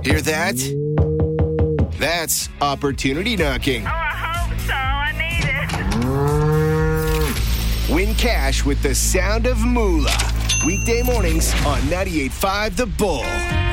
Hear that? That's opportunity knocking. Oh, I hope so. I need it. Win cash with the sound of Moolah. Weekday mornings on 98.5 The Bull.